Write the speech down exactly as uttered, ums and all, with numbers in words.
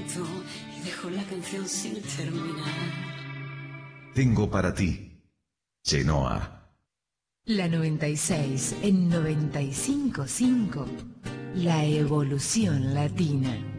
momento y dejo la canción sin terminar. Tengo para ti, Chenoa. La noventa y seis en noventa y cinco punto cinco, la evolución latina.